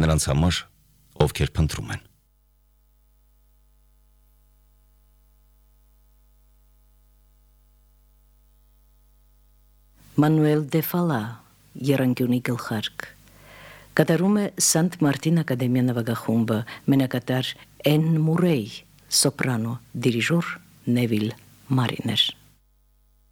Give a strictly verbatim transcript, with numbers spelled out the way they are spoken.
նրանց համար, ովքեր փնտրում են։ Մանուել դե Ֆալա, եռանկյունի գլխարկ։ Կատարում է Սանտ Մարտին ակադեմիա նվագախումբը, մենակատար Էն Մուրեյ, սոպրանո, դիրիժոր Նևիլ Մարիներ։